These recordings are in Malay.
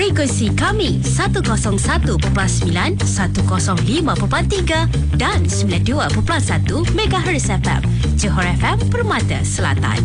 Frekuensi kami 101.9, 105.3 dan 92.1 MHz FM. Johor FM Permata Selatan.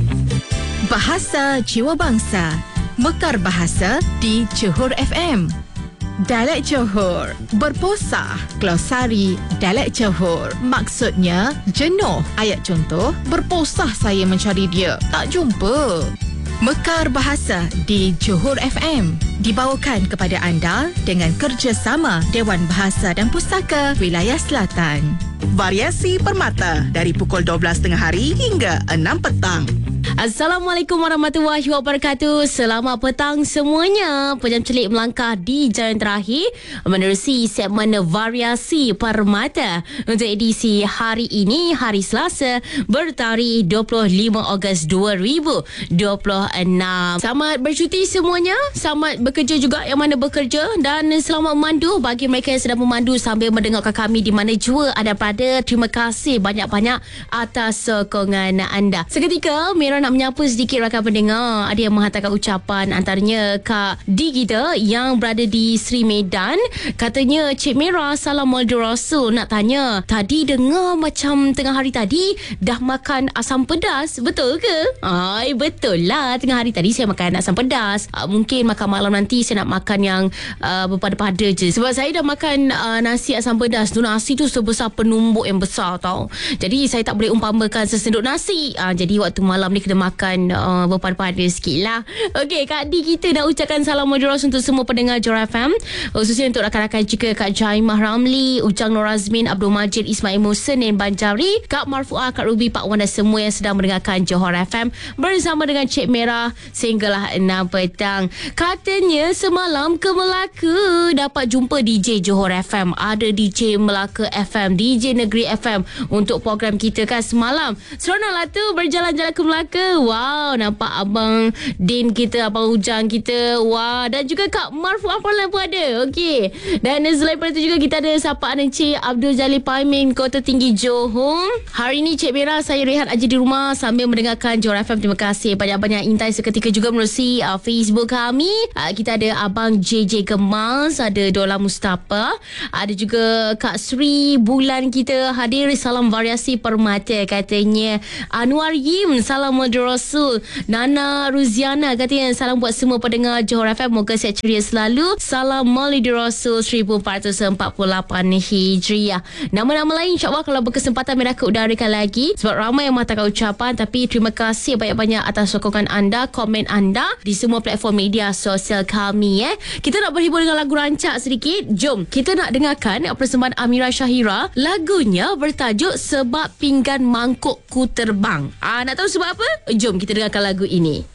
Bahasa Jiwa Bangsa. Mekar bahasa di Johor FM. Dialek Johor, berposah, glosari dialek Johor. Maksudnya, jenuh. Ayat contoh, berposah saya mencari dia, tak jumpa. Mekar bahasa di Johor FM dibawakan kepada anda dengan kerjasama Dewan Bahasa dan Pustaka Wilayah Selatan. Variasi Permata dari pukul 12.30 hari hingga 6 petang. Assalamualaikum warahmatullahi wabarakatuh. Selamat petang semuanya. Pejam celik melangkah di jalan terakhir menerusi segmen Variasi Permata untuk edisi hari ini, hari Selasa, bertarikh 25 Ogos 2026. Selamat bercuti semuanya. Selamat bekerja juga yang mana bekerja, dan selamat memandu bagi mereka yang sedang memandu sambil mendengarkan kami di mana jua anda berada. Terima kasih banyak-banyak atas sokongan anda. Seketika Mira nak menyapa sedikit rakan pendengar. Ada yang menghantarkan ucapan, antaranya Kak D kita yang berada di Sri Medan. Katanya, Cik Mira, salam Maulid Rasul. Nak tanya, tadi dengar macam tengah hari tadi dah makan asam pedas, betul ke? Ay, betul lah. Tengah hari tadi saya makan asam pedas. Mungkin makan malam nanti saya nak makan yang berpada-pada je. Sebab saya dah makan nasi asam pedas tu. Nasi tu sebesar penumbuk yang besar tau. Jadi saya tak boleh umpamakan sesendok nasi. Jadi waktu malam ni kena makan berpada-pada sikit lah. Okey, Kak D kita nak ucapkan salam moderos untuk semua pendengar Johor FM, khususnya untuk rakan-rakan juga Kak Jaimah Ramli, Ujang Nur Azmin, Abdul Majid, Ismail Musen dan Banjari, Kak Marfuah, Kak Ruby, Pak Wan dan semua yang sedang mendengarkan Johor FM bersama dengan Cik Merah sehinggalah 6 petang. Katanya semalam ke Melaka dapat jumpa DJ Johor FM. Ada DJ Melaka FM, DJ Negeri FM untuk program kita kan semalam. Seronoklah tu berjalan-jalan ke Melaka. Wow, nampak Abang Din kita, Abang Ujang kita. Wah, dan juga Kak Marfuah pun ada. Okey. Dan selain daripada itu juga kita ada sapaan Encik Abdul Jalil Paimin, Kota Tinggi Johor. Hari ini Cik Mira, saya rehat aja di rumah sambil mendengarkan Johor FM. Terima kasih banyak-banyak intai seketika juga menerusi Facebook kami. Kita ada Abang JJ Gemas, ada Dola Mustafa, ada juga Kak Sri Bulan kita hadir. Salam Variasi Permata katanya. Anwar Yim, salam Maulid Rasul. Nana Ruziana katanya salam buat semua pendengar Johor FM, moga sihat ceria selalu. Salam Maulid Rasul 1448 Hijriah. Nama-nama lain insyaAllah kalau berkesempatan mereka udarakan lagi, sebab ramai yang mengatakan ucapan. Tapi terima kasih banyak-banyak atas sokongan anda, komen anda di semua platform media sosial kami. Kita nak berhibur dengan lagu rancak sedikit. Jom kita nak dengarkan persembahan Amira Syahira. Lagunya bertajuk Sebab Pinggan Mangkukku Terbang. Nak tahu sebab apa? Jom kita dengarkan lagu ini.